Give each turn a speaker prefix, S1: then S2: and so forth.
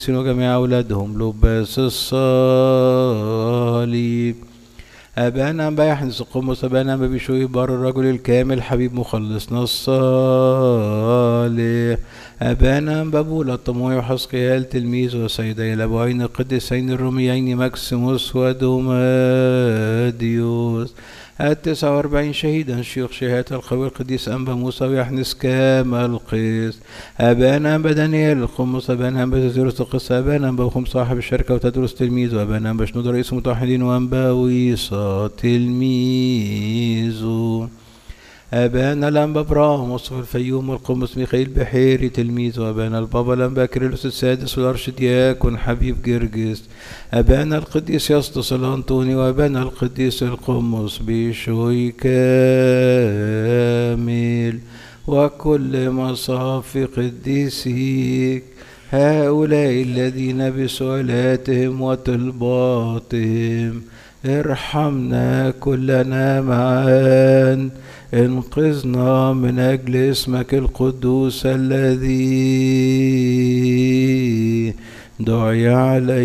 S1: وجميع أولادهم لباس الصليب. أبانا أنبا يحنس القمص، أبانا أنبا بشوي بار الرجل الكامل حبيب مخلصنا الصالح. أبانا أنبا بولا الطموي وحسقيال تلميذ وسيدي الأبوين القديسين الروميين ماكسيموس ودوماديوس. 49 شهيدا شيوخ شهادة القوي القديس أنبا موسى ويحنس كامل القيس. أبانا أنبا دانيال القمص، أبانا أنبا تدرس القصة، أبانا أنبا بخم صاحب الشركة وتدرس تلميذ، وأبانا أنبا شنود رئيس المتوحدين، وأنبا ويصا تلميذ. أبانا الأنبا براهم مصطفى الفيوم والقمص ميخائيل بحيري تلميذ، وأبانا البابا الأنبا كيرلس السادس والأرشدياكون حبيب جرجس. أبانا القديس يسطس الأنطوني، وأبانا القديس القمص بشوي كامل، وكل مصاف قديسيك هؤلاء الذين بسؤالاتهم وطلباتهم ارحمنا كلنا معا. انقذنا من أجل اسمك القدوس الذي دعي عليه.